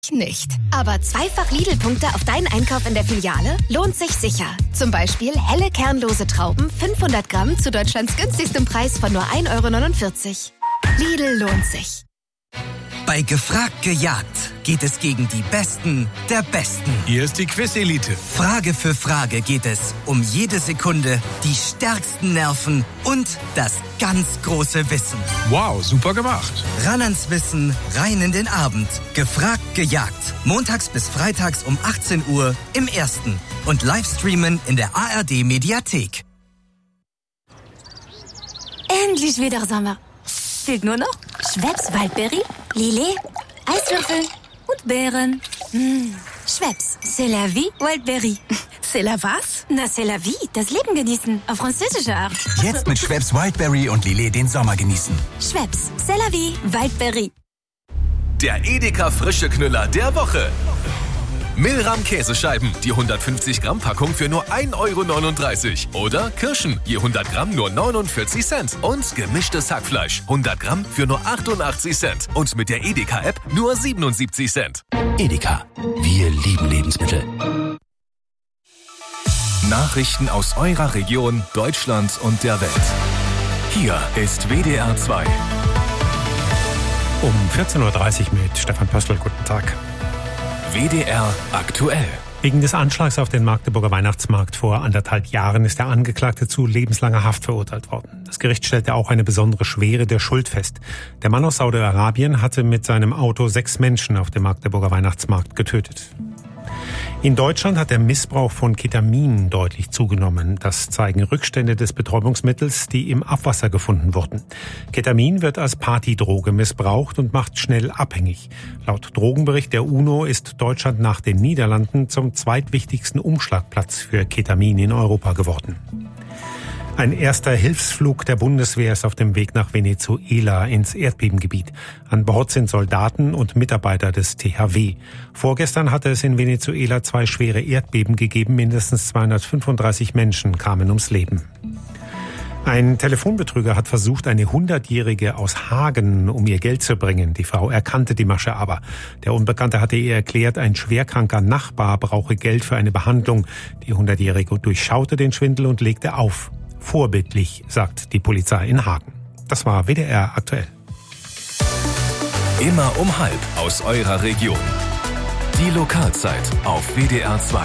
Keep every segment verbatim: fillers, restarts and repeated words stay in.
Nicht. Aber zweifach Lidl-Punkte auf deinen Einkauf in der Filiale lohnt sich sicher. Zum Beispiel helle kernlose Trauben fünfhundert Gramm zu Deutschlands günstigstem Preis von nur ein Euro neunundvierzig. Lidl lohnt sich. Bei Gefragt gejagt geht es gegen die Besten der Besten. Hier ist die Quiz-Elite. Frage für Frage geht es um jede Sekunde, die stärksten Nerven und das ganz große Wissen. Wow, super gemacht. Ran ans Wissen, rein in den Abend. Gefragt gejagt. Montags bis freitags um achtzehn Uhr im Ersten. Und Livestreamen in der A R D-Mediathek. Endlich wieder Sommer. Fehlt nur noch Schweppes Waldbeere, Lillet, Eiswürfel und Beeren. Mmh. Schweppes, c'est la vie, Waldbeere. C'est la was? Na, c'est la vie, das Leben genießen, auf französische Art. Jetzt mit Schweppes Wildberry und Lillet den Sommer genießen. Schweppes, c'est la vie, Waldbeere. Der Edeka frische Knüller der Woche. Milram Käsescheiben, die hundertfünfzig Gramm Packung für nur ein Euro neununddreißig. Oder Kirschen, je hundert Gramm nur neunundvierzig Cent. Und gemischtes Hackfleisch, hundert Gramm für nur achtundachtzig Cent. Und mit der Edeka-App nur siebenundsiebzig Cent. Edeka, wir lieben Lebensmittel. Nachrichten aus eurer Region, Deutschland und der Welt. Hier ist W D R zwei. Um vierzehn Uhr dreißig mit Stefan Pöstl. Guten Tag. W D R aktuell. Wegen des Anschlags auf den Magdeburger Weihnachtsmarkt vor anderthalb Jahren ist der Angeklagte zu lebenslanger Haft verurteilt worden. Das Gericht stellte auch eine besondere Schwere der Schuld fest. Der Mann aus Saudi-Arabien hatte mit seinem Auto sechs Menschen auf dem Magdeburger Weihnachtsmarkt getötet. In Deutschland hat der Missbrauch von Ketamin deutlich zugenommen. Das zeigen Rückstände des Betäubungsmittels, die im Abwasser gefunden wurden. Ketamin wird als Partydroge missbraucht und macht schnell abhängig. Laut Drogenbericht der UNO ist Deutschland nach den Niederlanden zum zweitwichtigsten Umschlagplatz für Ketamin in Europa geworden. Ein erster Hilfsflug der Bundeswehr ist auf dem Weg nach Venezuela ins Erdbebengebiet. An Bord sind Soldaten und Mitarbeiter des T H W. Vorgestern hatte es in Venezuela zwei schwere Erdbeben gegeben. Mindestens zweihundertfünfunddreißig Menschen kamen ums Leben. Ein Telefonbetrüger hat versucht, eine hundertjährige aus Hagen um ihr Geld zu bringen. Die Frau erkannte die Masche aber. Der Unbekannte hatte ihr erklärt, ein schwerkranker Nachbar brauche Geld für eine Behandlung. Die hundertjährige durchschaute den Schwindel und legte auf. Vorbildlich, sagt die Polizei in Hagen. Das war W D R aktuell. Immer um halb aus eurer Region. Die Lokalzeit auf W D R zwei.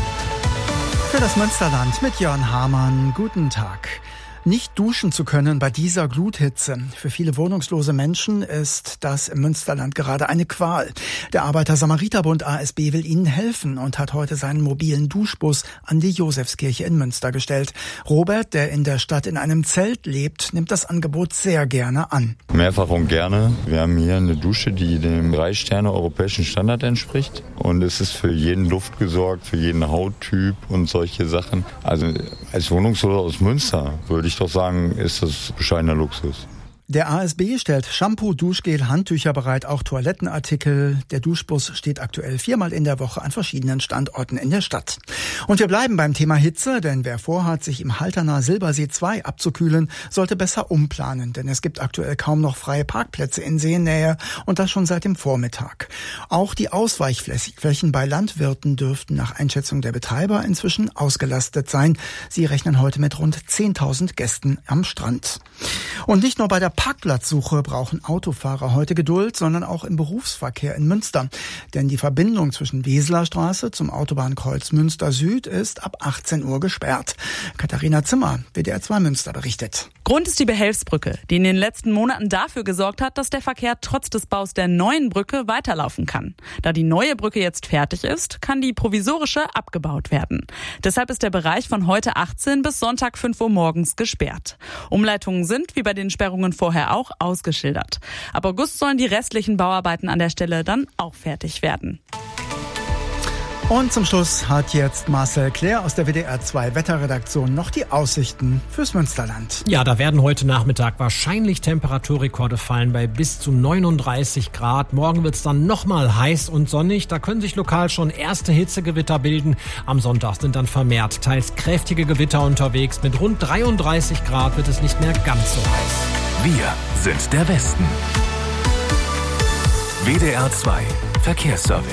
Für das Münsterland mit Jörn Hamann. Guten Tag. Nicht duschen zu können bei dieser Gluthitze. Für viele wohnungslose Menschen ist das im Münsterland gerade eine Qual. Der Arbeiter-Samariter-Bund A S B will ihnen helfen und hat heute seinen mobilen Duschbus an die Josefskirche in Münster gestellt. Robert, der in der Stadt in einem Zelt lebt, nimmt das Angebot sehr gerne an. Mehrfach und gerne. Wir haben hier eine Dusche, die dem drei Sterne europäischen Standard entspricht. Und es ist für jeden Luft gesorgt, für jeden Hauttyp und solche Sachen. Also als Wohnungsloser aus Münster würde ich doch sagen, ist das bescheidener Luxus. Der A S B stellt Shampoo, Duschgel, Handtücher bereit, auch Toilettenartikel. Der Duschbus steht aktuell viermal in der Woche an verschiedenen Standorten in der Stadt. Und wir bleiben beim Thema Hitze, denn wer vorhat, sich im Halterner Silbersee zwei abzukühlen, sollte besser umplanen, denn es gibt aktuell kaum noch freie Parkplätze in Seennähe und das schon seit dem Vormittag. Auch die Ausweichflächen bei Landwirten dürften nach Einschätzung der Betreiber inzwischen ausgelastet sein. Sie rechnen heute mit rund zehntausend Gästen am Strand. Und nicht nur bei der Parkplatzsuche brauchen Autofahrer heute Geduld, sondern auch im Berufsverkehr in Münster. Denn die Verbindung zwischen Weseler Straße zum Autobahnkreuz Münster Süd ist ab achtzehn Uhr gesperrt. Katharina Zimmer, W D R zwei Münster, berichtet. Grund ist die Behelfsbrücke, die in den letzten Monaten dafür gesorgt hat, dass der Verkehr trotz des Baus der neuen Brücke weiterlaufen kann. Da die neue Brücke jetzt fertig ist, kann die provisorische abgebaut werden. Deshalb ist der Bereich von heute achtzehn bis Sonntag fünf Uhr morgens gesperrt. Umleitungen sind, wie bei den Sperrungen vorher auch, ausgeschildert. Ab August sollen die restlichen Bauarbeiten an der Stelle dann auch fertig werden. Und zum Schluss hat jetzt Marcel Claire aus der W D R zwei Wetterredaktion noch die Aussichten fürs Münsterland. Ja, da werden heute Nachmittag wahrscheinlich Temperaturrekorde fallen bei bis zu neununddreißig Grad. Morgen wird es dann nochmal heiß und sonnig. Da können sich lokal schon erste Hitzegewitter bilden. Am Sonntag sind dann vermehrt teils kräftige Gewitter unterwegs. Mit rund dreiunddreißig Grad wird es nicht mehr ganz so heiß. Wir sind der Westen. W D R zwei Verkehrsservice.